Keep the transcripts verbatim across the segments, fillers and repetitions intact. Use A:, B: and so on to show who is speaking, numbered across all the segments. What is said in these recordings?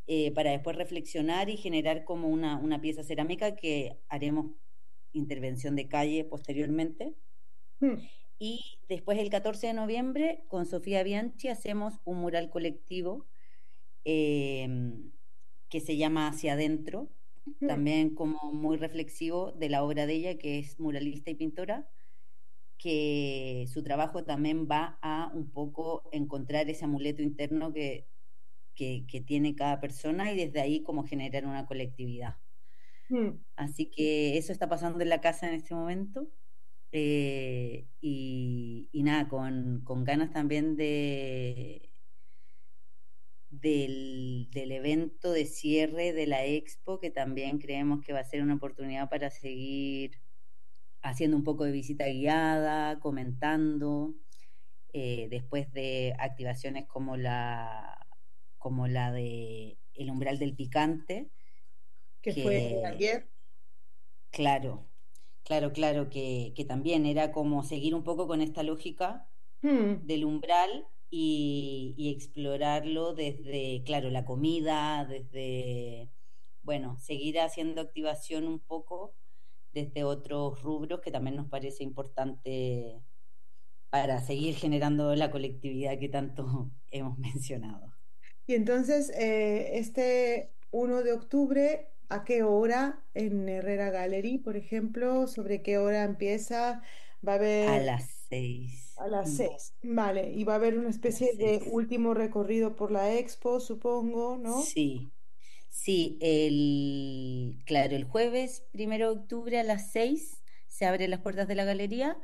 A: eh, para después reflexionar y generar como una, una pieza cerámica que haremos intervención de calle posteriormente.
B: Mm,
A: Y después el catorce de noviembre con Sofía Bianchi hacemos un mural colectivo eh, que se llama Hacia Adentro,
B: mm.
A: también como muy reflexivo de la obra de ella, que es muralista y pintora, que su trabajo también va a un poco encontrar ese amuleto interno que, que, que tiene cada persona y desde ahí como generar una colectividad.
B: Mm.
A: Así que eso está pasando en la casa en este momento. Eh, y, y nada, con, con ganas también de, del, del evento de cierre de la expo, que también creemos que va a ser una oportunidad para seguir haciendo un poco de visita guiada, comentando, eh, después de activaciones como la, como la de El umbral del picante,
B: Que fue
A: que
B: ayer.
A: claro, claro, claro, que, que también era como seguir un poco con esta lógica
B: Mm.
A: del umbral y, y explorarlo desde, claro, la comida, desde, bueno, seguir haciendo activación un poco desde otros rubros que también nos parece importante para seguir generando la colectividad que tanto hemos mencionado.
B: Y entonces, eh, este uno de octubre, ¿a qué hora en Herrera Gallery, por ejemplo? ¿Sobre qué hora empieza? Va a
A: A
B: haber
A: las seis.
B: a las
A: Mm,
B: seis, vale, y va a haber una
A: a las
B: especie de
A: seis.
B: último recorrido por la expo, supongo, ¿no?
A: Sí, sí, el, claro, el jueves primero de octubre a las seis se abren las puertas de la galería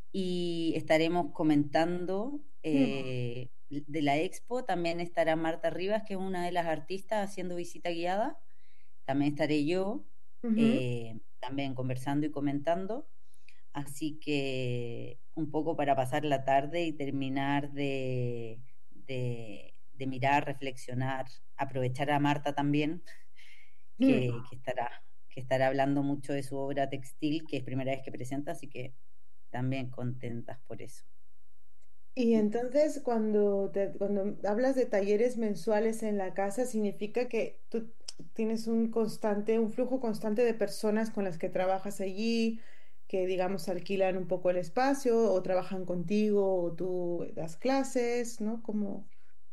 A: y estaremos comentando
B: Mm,
A: eh, de la expo. También estará Marta Rivas, que es una de las artistas haciendo visita guiada. También estaré yo,
B: ujú.
A: eh, también conversando y comentando. Así que un poco para pasar la tarde y terminar de, de, de mirar, reflexionar, aprovechar a Marta también,
B: Mm.
A: que, que, estará, que estará hablando mucho de su obra textil, que es primera vez que presenta, así que también contentas por eso.
B: Y entonces cuando, te- cuando hablas de talleres mensuales en la casa, significa que tú tienes un constante, un flujo constante de personas con las que trabajas allí, que digamos alquilan un poco el espacio o trabajan contigo o tú das clases, ¿no? Como...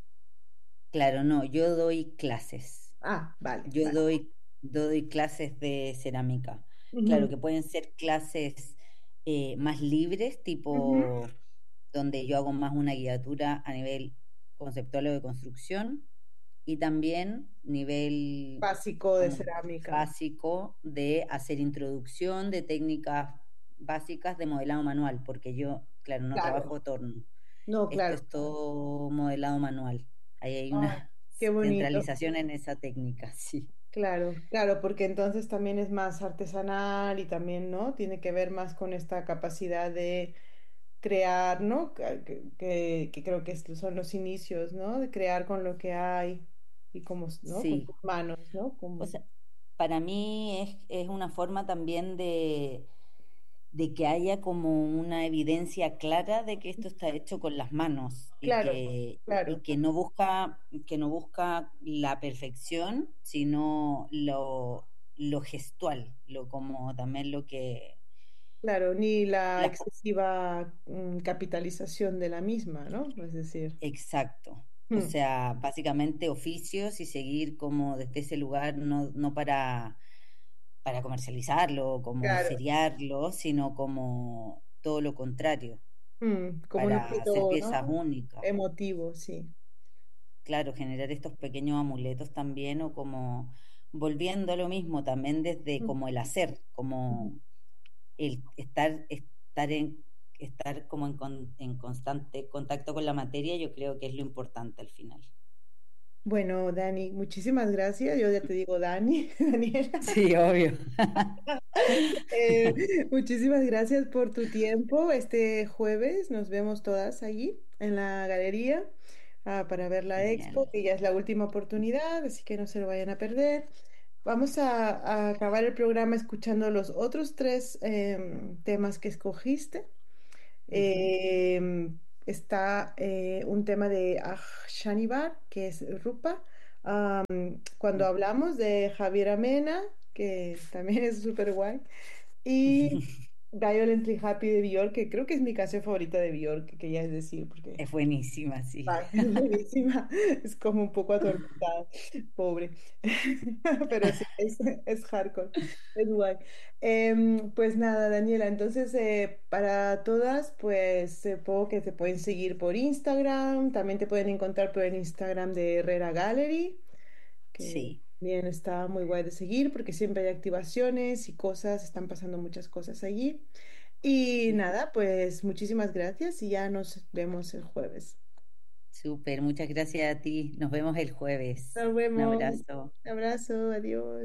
A: Claro, no, yo doy clases.
B: Ah, vale,
A: Yo
B: vale.
A: doy, doy clases de cerámica. Claro
B: Ujú,
A: que pueden ser clases eh, más libres,
B: ujú.
A: tipo donde yo hago más una guiatura a nivel conceptual o de construcción y también nivel
B: Básico de
A: como
B: cerámica.
A: básico de hacer introducción de técnicas básicas de modelado manual, porque yo, claro, no
B: Claro.
A: trabajo torno.
B: No,
A: Esto
B: claro.
A: es todo modelado manual. Ahí hay
B: Ay,
A: una
B: qué bonito.
A: centralización en esa técnica, sí.
B: Claro, claro, porque entonces también es más artesanal y también, ¿no? Tiene que ver más con esta capacidad de crear, ¿no? Que, que- que- que creo que estos son los inicios, ¿no? De crear con lo que hay y como, ¿no? Con
A: Sí,
B: tus manos, ¿no?
A: o
B: Como...
A: sea, para mí es, es una forma también de, de que haya como una evidencia clara de que esto está hecho con las manos y
B: Claro,
A: que, y
B: claro,
A: que no busca, que no busca la perfección, sino lo, lo gestual, lo como también lo que
B: claro, ni la
A: las
B: excesiva mm, capitalización de la misma, ¿no? Es decir,
A: exacto. O
B: mm,
A: sea, básicamente oficios y seguir como desde ese lugar, no, no para, para comercializarlo, como
B: claro,
A: seriarlo, sino como todo lo contrario,
B: mm, como un
A: para hacer
B: objeto,
A: piezas
B: ¿no?
A: únicas.
B: Emotivo, sí.
A: Claro, generar estos pequeños amuletos también, o como volviendo a lo mismo, también desde
B: Mm,
A: como el hacer,
B: ujú.
A: como el estar, estar en, estar como en, con- en constante contacto con la materia, yo creo que es lo importante al final.
B: Bueno, Dani, muchísimas gracias. Yo ya te digo Dani, Daniela.
A: Sí, obvio.
B: Eh, muchísimas gracias por tu tiempo. Este jueves nos vemos todas allí en la galería ah, para ver la
A: Genial.
B: expo, que ya es la última oportunidad, así que no se lo vayan a perder. Vamos a, a acabar el programa escuchando los otros tres em, temas que escogiste.
A: Ujú.
B: Em, está eh, un tema de Ah Shanivar, que es Rupa, Cuando hablamos de Javier Amena, que también es súper guay, y Violently Happy de Björk, que creo que es mi canción favorita de Björk, que ya es decir, porque
A: Es buenísima, sí.
B: ay, es buenísima, es como un poco atormentada, pobre, pero sí, es, es hardcore, es guay. Em, pues nada, Daniela, entonces eh, para todas, pues supongo que te pueden seguir por Instagram, también te pueden encontrar por el Instagram de Herrera Gallery, que
A: Sí,
B: bien está muy guay de seguir porque siempre hay activaciones y cosas, están pasando muchas cosas allí. Y
A: sí.
B: nada, pues muchísimas gracias y ya nos vemos el jueves.
A: Súper, muchas gracias a ti. Nos vemos el jueves.
B: Nos
A: Un
B: vemos.
A: abrazo.
B: Abrazo, adiós.